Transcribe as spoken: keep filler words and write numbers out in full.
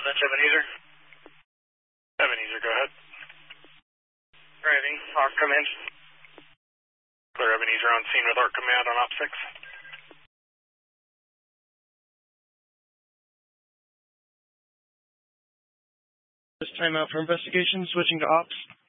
That's Ebenezer. Ebenezer, go ahead. Driving. Arc command. Clear Ebenezer on scene with Arc Command on Op six. This time out for investigation, switching to Ops.